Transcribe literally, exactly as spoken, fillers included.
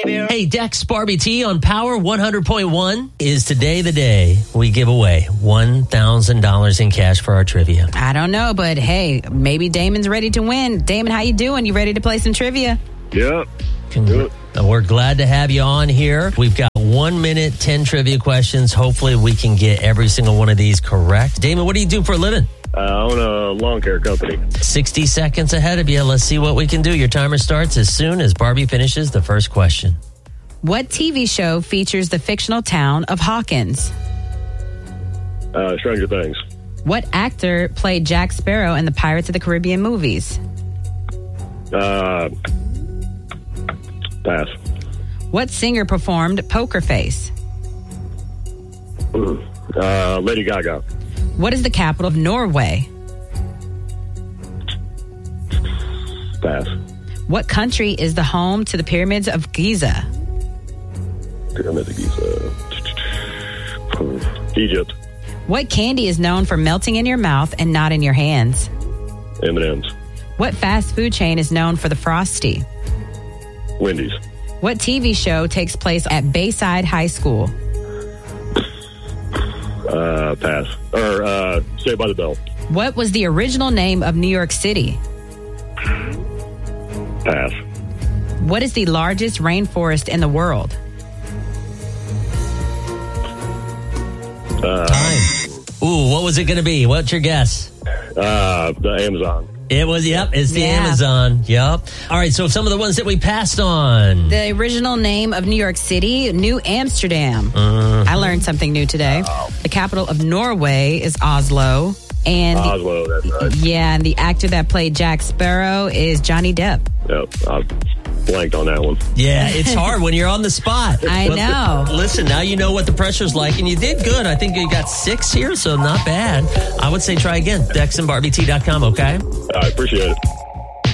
Hey, Dex Barbie T on Power one hundred point one. Is today the day we give away one thousand dollars in cash for our trivia? I don't know, but hey, maybe Damon's ready to win. Damon, how you doing? You ready to play some trivia? Yep. Congr- We're glad to have you on here. We've got one minute, ten trivia questions. Hopefully we can get every single one of these correct. Damon, what do you do for a living? Uh, I own a lawn care company. sixty seconds ahead of you. Let's see what we can do. Your timer starts as soon as Barbie finishes the first question. What T V show features the fictional town of Hawkins? Uh, Stranger Things. What actor played Jack Sparrow in the Pirates of the Caribbean movies? Uh, pass. What singer performed Poker Face? Uh, Lady Gaga. What is the capital of Norway? Pass. What country is the home to the pyramids of Giza? Pyramids of Giza. Egypt. What candy is known for melting in your mouth and not in your hands? M and M's. What fast food chain is known for the Frosty? Wendy's. What T V show takes place at Bayside High School? Uh, pass. Or uh, Saved by the Bell. What was the original name of New York City? Pass. What is the largest rainforest in the world? Uh, Time. Ooh, what was it going to be? What's your guess? Uh, the Amazon. It was, yep, it's the Yeah. Amazon. Yep. All right, so some of the ones that we passed on. The original name of New York City, New Amsterdam. Mm-hmm. I learned something new today. The capital of Norway is Oslo. And the, Oslo, that's right. yeah, and the actor that played Jack Sparrow is Johnny Depp. Yep, I blanked on that one. Yeah, it's hard when you're on the spot. I But know. Listen, now you know what the pressure's like, and you did good. I think you got six here, so not bad. I would say try again. Dex and Barbie T dot com, okay? All right, appreciate it.